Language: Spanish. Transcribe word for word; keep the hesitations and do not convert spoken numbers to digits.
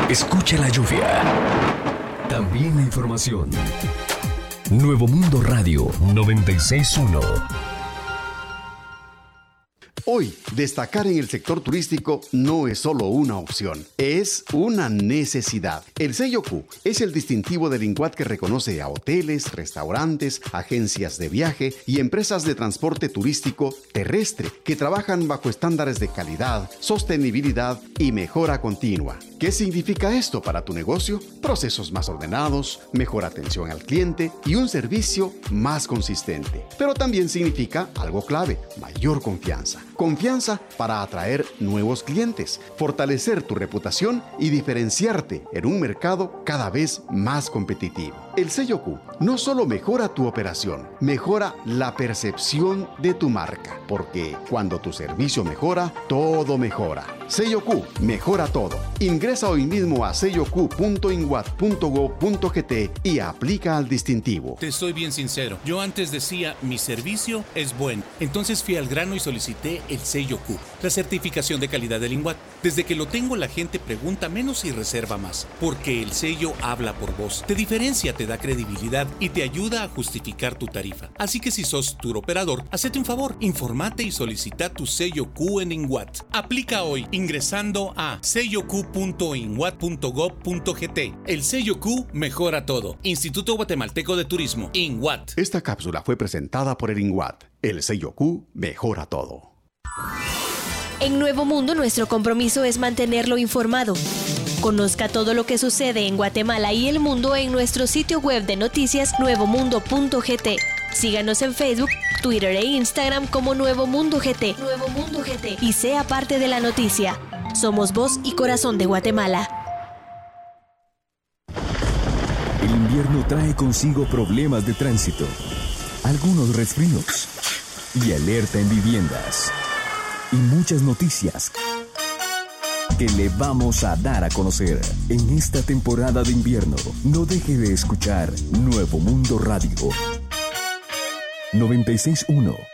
Escucha la lluvia. También la información. Nuevo Mundo Radio noventa y seis punto uno. Hoy, destacar en el sector turístico no es solo una opción, es una necesidad. El sello Q es el distintivo del INGUAT que reconoce a hoteles, restaurantes, agencias de viaje y empresas de transporte turístico terrestre que trabajan bajo estándares de calidad, sostenibilidad y mejora continua. ¿Qué significa esto para tu negocio? Procesos más ordenados, mejor atención al cliente y un servicio más consistente. Pero también significa algo clave, mayor confianza. Confianza para atraer nuevos clientes, fortalecer tu reputación y diferenciarte en un mercado cada vez más competitivo. El sello Q no solo mejora tu operación, mejora la percepción de tu marca, porque cuando tu servicio mejora, todo mejora. Sello Q mejora todo. Ingresa hoy mismo a sello q punto inguat punto gob punto gt y aplica al distintivo. Te soy bien sincero, yo antes decía mi servicio es bueno, entonces fui al grano y solicité el sello Q, la certificación de calidad del INGUAT. Desde que lo tengo la gente pregunta menos y reserva más, porque el sello habla por vos, te diferencia, te da credibilidad y te ayuda a justificar tu tarifa. Así que si sos tour operador, hacete un favor, informate y solicita tu sello Q en INGUAT. Aplica hoy ingresando a sello q punto inguat punto gob punto gt. El sello Q mejora todo. Instituto Guatemalteco de Turismo, INGUAT. Esta cápsula fue presentada por el INGUAT. El sello Q mejora todo. En Nuevo Mundo, nuestro compromiso es mantenerlo informado. Conozca todo lo que sucede en Guatemala y el mundo en nuestro sitio web de noticias nuevo mundo punto gt. Síganos en Facebook, Twitter e Instagram como Nuevo Mundo G T. Nuevo Mundo G T. Y sea parte de la noticia. Somos voz y corazón de Guatemala. El invierno trae consigo problemas de tránsito, algunos resfríos y alerta en viviendas. Y muchas noticias que le vamos a dar a conocer en esta temporada de invierno. No deje de escuchar Nuevo Mundo Radio noventa y seis punto uno.